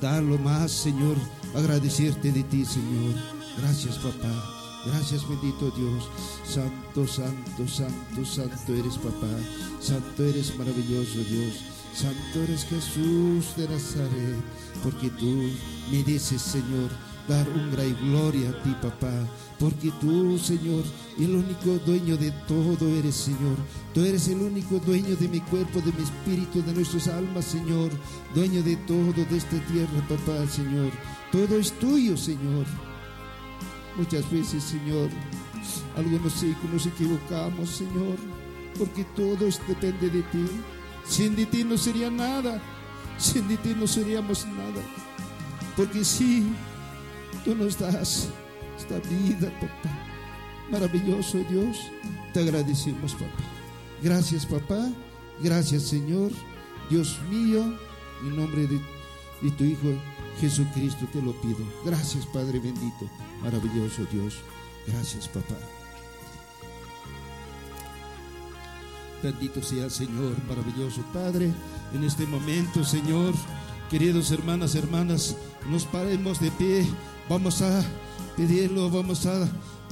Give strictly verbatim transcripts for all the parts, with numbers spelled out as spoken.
dar lo más, Señor, agradecerte de ti, Señor. Gracias, papá. Gracias, bendito Dios. Santo, santo, santo, santo eres, papá. Santo eres, maravilloso Dios. Santo eres, Jesús de Nazaret. Porque tú mereces, Señor, dar honra y gloria a ti, papá. Porque tú, Señor, el único dueño de todo eres, Señor. Tú eres el único dueño de mi cuerpo, de mi espíritu, de nuestras almas, Señor. Dueño de todo, de esta tierra, papá, Señor. Todo es tuyo, Señor. Muchas veces, Señor, algunos nos equivocamos, Señor, porque todo es, depende de ti. Sin de ti no sería nada. Sin de ti no seríamos nada. Porque sí, tú nos das esta vida, papá. Maravilloso Dios, te agradecemos, papá. Gracias, papá. Gracias, Señor. Dios mío, en nombre de, de tu Hijo Jesucristo te lo pido. Gracias, Padre bendito, maravilloso Dios. Gracias, papá. Bendito sea el Señor, maravilloso Padre. En este momento, Señor, queridos hermanas, hermanas, nos paremos de pie. Vamos a pedirlo, vamos a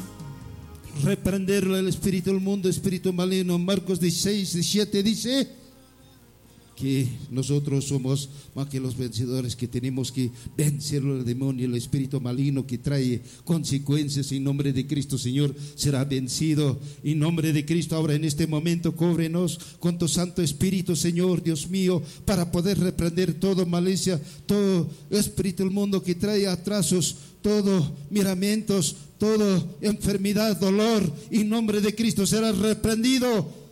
reprenderlo al espíritu del mundo, espíritu maligno. Marcos dieciséis, diecisiete dice que nosotros somos más que los vencedores, que tenemos que vencer al demonio, el espíritu maligno que trae consecuencias. En nombre de Cristo, Señor, será vencido. En nombre de Cristo, ahora en este momento, cóbrenos con tu Santo Espíritu, Señor, Dios mío, para poder reprender toda malicia, todo espíritu del mundo que trae atrasos, todo miramientos, toda enfermedad, dolor. En nombre de Cristo será reprendido.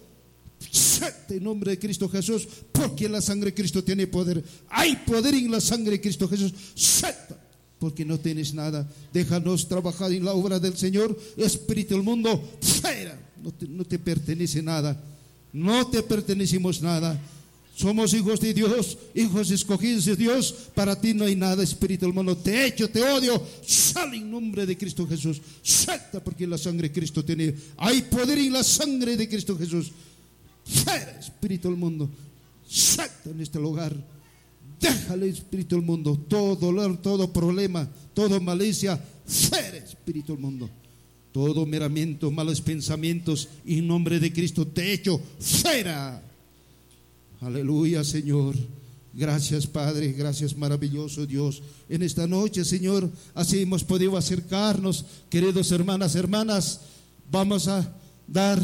En nombre de Cristo Jesús, porque la sangre de Cristo tiene poder. Hay poder en la sangre de Cristo Jesús. Porque no tienes nada. Déjanos trabajar en la obra del Señor. Espíritu del mundo, fuera. No te, no te pertenece nada. No te pertenecemos nada. Somos hijos de Dios, hijos escogidos de Dios. Para ti no hay nada, espíritu del mundo. Te echo, te odio. Sal en nombre de Cristo Jesús. Salta, porque la sangre de Cristo tiene. Hay poder en la sangre de Cristo Jesús. Fuera, espíritu del mundo. Salta en este lugar. Déjale, espíritu del mundo, todo dolor, todo problema, toda malicia. Fuera, espíritu del mundo. Todo miramiento, malos pensamientos, en nombre de Cristo te echo fuera. Aleluya, Señor. Gracias, Padre. Gracias, maravilloso Dios. En esta noche, Señor, así hemos podido acercarnos. Queridos hermanas, hermanas, vamos a dar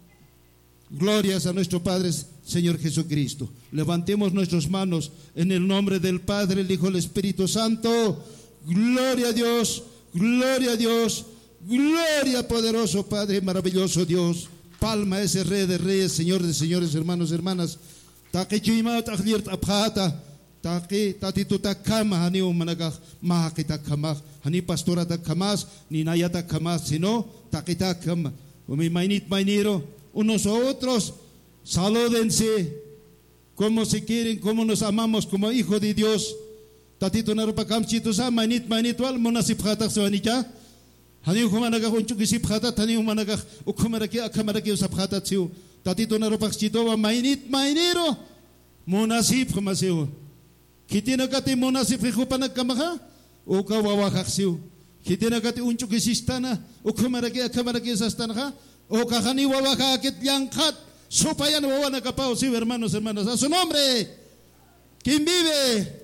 glorias a nuestro Padre, Señor Jesucristo. Levantemos nuestras manos en el nombre del Padre, el Hijo y el Espíritu Santo. Gloria a Dios, gloria a Dios, gloria poderoso Padre, maravilloso Dios. Palma ese Rey de Reyes, Señor de Señores, hermanos, hermanas. Taki chima takhlirt abkhata, taki tatituta kama hani umanagah mahakita kama hani pastora ta kamas ni nayata kamas sino takita kama. Umi mainit mainiro. Unos a otros, salúdense como se quieren, como nos amamos como hijos de Dios. Tatito narupakam chito sa manit manit wal monasip khatak sawanija. Hani humanaga hunchu kisip khatat hani humanaga ukumaraki akamaraki usap khatat siu. Tatito narupak chito wa manit mainiro monasip khamasiu. Kitina kati monasip khipanag kamaha uka wawakak siu. Kitina kati unchu kisistana ukumaraki akamaraki sastana. O kahani wawakakit yangkat supayan wawana kapao, sí, hermanos, hermanas, a su nombre, quien vive